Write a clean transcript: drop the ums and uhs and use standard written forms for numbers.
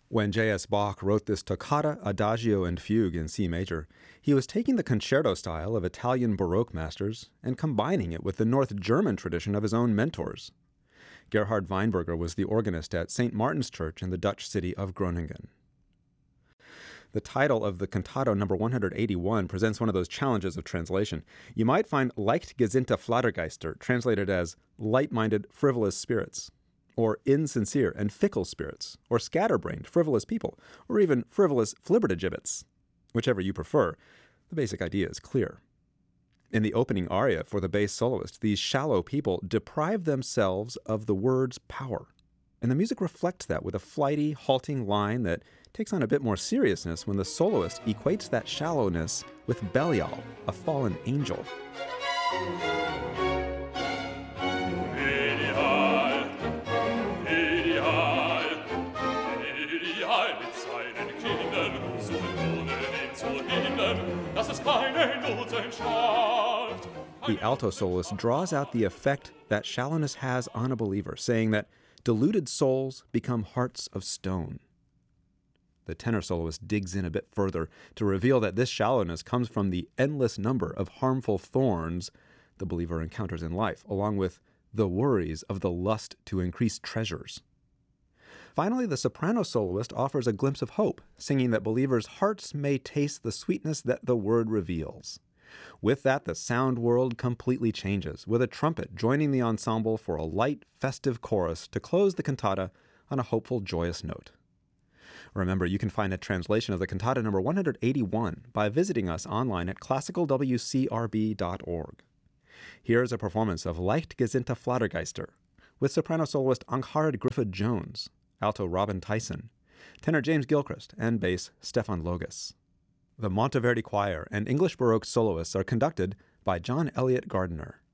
When J.S. Bach wrote this toccata, adagio, and fugue in C major, he was taking the concerto style of Italian Baroque masters and combining it with the North German tradition of his own mentors. Gerhard Weinberger was the organist at St. Martin's Church in the Dutch city of Groningen. The title of the Cantato number 181 presents one of those challenges of translation. You might find Leichtgesinnte Flattergeister translated as light-minded, frivolous spirits, or insincere and fickle spirits, or scatterbrained, frivolous people, or even frivolous flibbertigibbets. Whichever you prefer, the basic idea is clear. In the opening aria for the bass soloist, these shallow people deprive themselves of the word's power. And the music reflects that with a flighty, halting line that takes on a bit more seriousness when the soloist equates that shallowness with Belial, a fallen angel. The alto soloist draws out the effect that shallowness has on a believer, saying that deluded souls become hearts of stone. The tenor soloist digs in a bit further to reveal that this shallowness comes from the endless number of harmful thorns the believer encounters in life, along with the worries of the lust to increase treasures. Finally, the soprano soloist offers a glimpse of hope, singing that believers' hearts may taste the sweetness that the word reveals. With that, the sound world completely changes, with a trumpet joining the ensemble for a light, festive chorus to close the cantata on a hopeful, joyous note. Remember, you can find a translation of the cantata number 181 by visiting us online at classicalwcrb.org. Here is a performance of Leichtgesinnte Flattergeister with soprano soloist Angharad Griffith-Jones, alto Robin Tyson, tenor James Gilchrist, and bass Stefan Logus. The Monteverdi Choir and English Baroque soloists are conducted by John Elliott Gardiner.